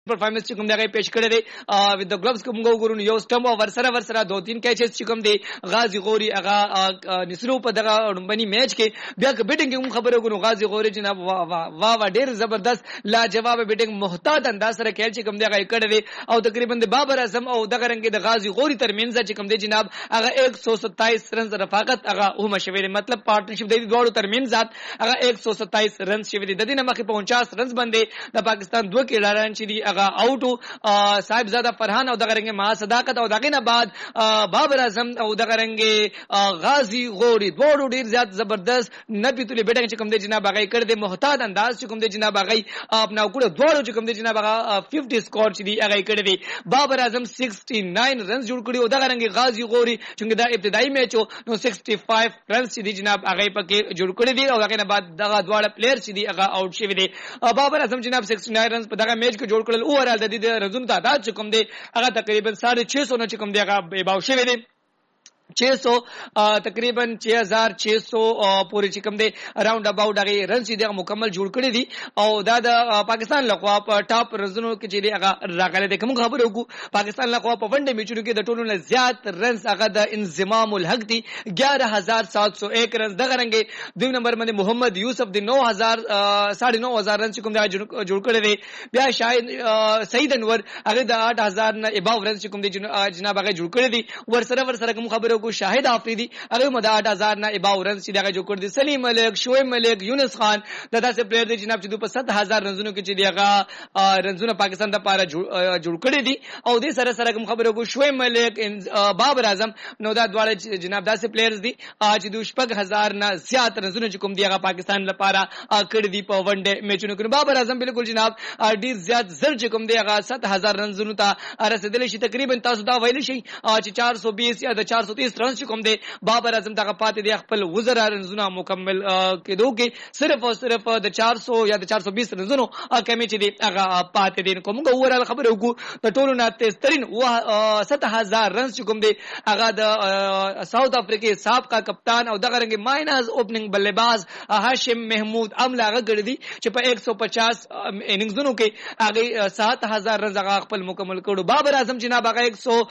performance چې کوم دی پیش کړی دی with the gloves کوم ګورو یو سټمپ او ورسره 2-3 کیچز چې کوم دی غازی غوري هغه نسرو په دغه بني میچ کې بیا بیټینګ کوم خبره کوو غازی غوري جناب وا ډیر زبردست لا جواب بیټینګ محتاط انداز سره کېل چې کوم دی هغه کړی دی او تقریبا د بابر اعظم او دغه رنګ د غازی غوري ترمنځ چې کوم دی جناب هغه 127 رنز رفاقت هغه هم شوی مطلب پارټنرشپ د دوه ترمنځ هغه 127 رنز شوی دی د دې نه مخکې 50 رنز باندې د پاکستان دوه کډاران چې دی هغه اوټو صاحب زاده فرحان او دغه رنګ ما صداقت او دغه نه بعد بابر اعظم او دغه رنګ غازی غوري دوه ډیر زیات زبردست نبی تلی بیٹنګ چې کوم دی جناب هغه کړ دې محتاط انداز چې کوم دی جناب هغه خپل وکړه دوه چې کوم دی جناب هغه 50 سکور چې دی هغه کړ دی بابر اعظم 69 رنز جوړ کړی او دغه رنګ غازی غوري چې دا ابتدایي میچ نو 65 رنز چې دی جناب هغه پکې جوړ کړی دی او هغه نه بعد دغه دواړه پلیئر چې دی هغه آوټ شوی دی بابر اعظم جناب 69 رنز په دغه میچ کې جوړ کړل اوورال د دې رنزونو تعداد چې کوم دی هغه تقریبا 650 نه چې کوم دی هغه باو شوی دی 600 تقریبا 6600 پوری چې کوم دی اراوند اباوت هغه رن چې دی مکمل جوړ کړی دي او دا د پاکستان لخوا په ټاپ رنزونو کې چې دی هغه راغلی دی کوم خبره وکړو پاکستان لخوا په ونډه میچونو کې د ټولو نه زیات رنز هغه د انضمام الحق دي 11701 رنز دغه رنګ دویم نمبر باندې محمد یوسف دی 9000 9500 رن چې کوم دی جوړ کړی دی بیا شاهد سعید انور هغه د 8000 نه اباو رن چې کوم دی جناب هغه جوړ کړی دي ورسره کوم خبره کو شاهد آفریدی هغه مدا 8000 نه اباو رنز چې دغه جوړ کړی سلیم ملک شعیب ملک یونس خان دغه څه پلیئر دی جناب چې په 7000 رنزونو کې چې دغه رنزونه پاکستان د لپاره جوړ کړی دي او دې سره کوم خبره کو شعیب ملک بابر اعظم نو دا دواړه جناب داسې پلیئرز دي چې د 8000 نه زیات رنزونه چې کوم دی هغه پاکستان لپاره کړی دي په ونډه میچونو کې بابر اعظم بالکل جناب ډیر زیات زر چې کوم دی هغه 7000 رنزونو ته رسیدلی شي تقریبا تاسو دا ویل شي چې 420 یا د 430 رنز چې کوم دی بابر اعظم دغه پاتې دی خپل وزر رنزونه مکمل کېدو کې صرف او صرف د 400 یا د 420 رنزونو کمی چې دی هغه پاتې دی کوم اورال خبره وکړو د ټولو نه تیزترین 7000 رنز چې کوم دی هغه د ساوث افریقا سابقا کپتان او دغه رنګ ماینز اوپننګ بلباز هاشم محمود املا هغه ګړي دي چې په 150 اننګزونو کې هغه 7000 رنز هغه خپل مکمل کړو بابر اعظم جناب هغه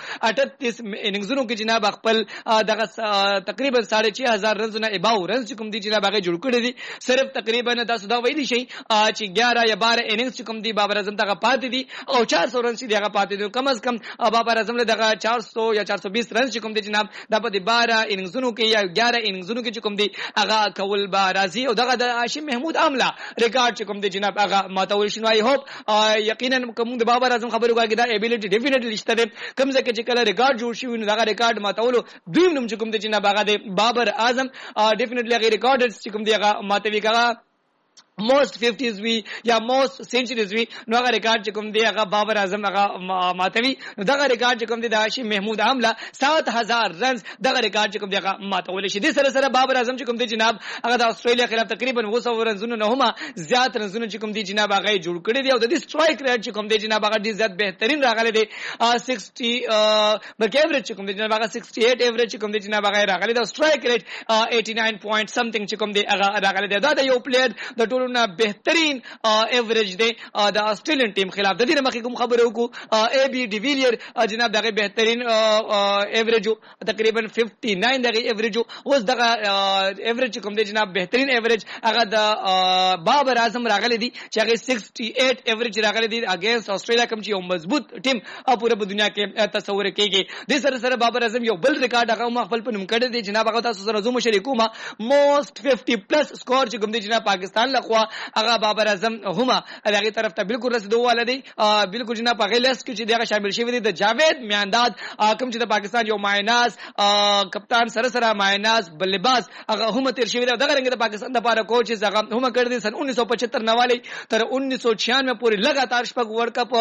138 اننګزونو کې جناب خپل دغه تقریبا 6500 رنزونه اباو رنز کوم دی جناب هغه جوړ کړی دي صرف تقریبا تاسو دا ویلی شي چې 11 یا 12 اننګز کوم دی بابر اعظم دغه پاتې دي او 400 رنز دی هغه پاتې دي کم از کم بابر اعظم له دغه 400 یا 420 رنز کوم دی جناب د په 12 اننګزونو کې یا 11 اننګزونو کې کوم دی هغه کول با راضي او دغه د هاشم محمود املا ریکارډ کوم دی جناب هغه ماتول شنو آی هوپ یقینا کوم د بابر اعظم خبرو کوي دا ابیلیټي ډیفینیټلی شته کوم ځکه چې کله ریکارډ جوړ شي نو دغه ریکارډ ماتولو دویم نوم چې کوم دی جناب هغه د بابر اعظم ډیفینیټلی هغه ریکارډز چې کوم دی هغه ماتوي هغه most 50s وی یا most centuries وی نو هغه ریکارډ چې کوم دی هغه بابر اعظم هغه ماتوي نو دغه ریکارډ چې کوم دی د هاشم محمود عامله 7000 رنز دغه ریکارډ چې کوم دی هغه ماتول شي د سره بابر اعظم چې کوم دی جناب هغه د استرالیا خلاف تقریبا 200 رنزونه نه هم زیات رنزونه چې کوم دی جناب هغه جوړ کړی دی او د سټرایک ریټ چې کوم دی جناب هغه ډیر زیات بهترین راغلی دی 60 بلکې ایوریج چې کوم دی جناب هغه 68 ایوریج چې کوم دی جناب هغه راغلی دی سټرایک ریټ 89 پوینټ سمثینګ چې کوم دی هغه راغلی دی دا د یو پلیئر د ټولو بهترین ایوریج دی د استرالین ټیم خلاف د دې مخکې کوم خبره وکړو ای بی ډیویلیر جناب دغه بهترین ایوریج تقریبا 59 دغه ایوریج اوس دغه ایوریج کوم دی جناب بهترین ایوریج هغه د بابر اعظم راغلی دی چې هغه 68 ایوریج راغلی دی اگینست استرالیا کوم چې یو مضبوط ټیم پوره په دنیا کې تصور کیږي د سره بابر اعظم یو بل ریکارډ هغه خپل په نوم کړی دی جناب هغه تاسو سره زموږ شریکوما موست 50 پلس سکور چې کوم دی جناب پاکستان لخوا هغه بابر اعظم هما هغه طرف ته بالکل رسیدواله دي بالکل جناب هغه لیست کې چې دغه شامل شوی دي د جاوید میانداد کوم چې د پاکستان یو مایناز کپتان سره مایناز بلباز هغه هم تیر شوی دی دغه رنګ د پاکستان د لپاره کوچ هغه هم کړی دي سن 1975 نواله تر 1996 پورې لګاتار شپږ ورلد کپ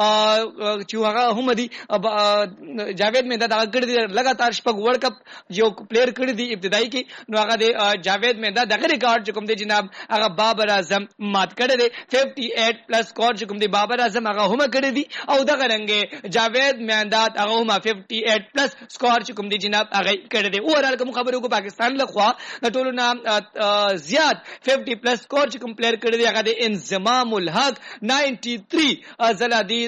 چې هغه هم دي جاوید میانداد هغه کړی دي لګاتار شپږ ورلد کپ یو پلیئر کړی دي ابتدایي کې نو هغه د جاوید میانداد دغه ریکارډ کوم دی جناب هغه بابر بابر اعظم مات کړی دی 58 پلس سکور چې کوم دی بابر اعظم هغه هم کړی دی او دغه رنګ جاوید میانداد هغه هم 58 پلس سکور چې کوم دی جناب هغه کړی دی اورال کوم خبرو کو پاکستان لخوا د ټولو نه زیات 50 پلس سکور چې کوم پلیئر کړی دی هغه د انضمام الحق 93 زلا دی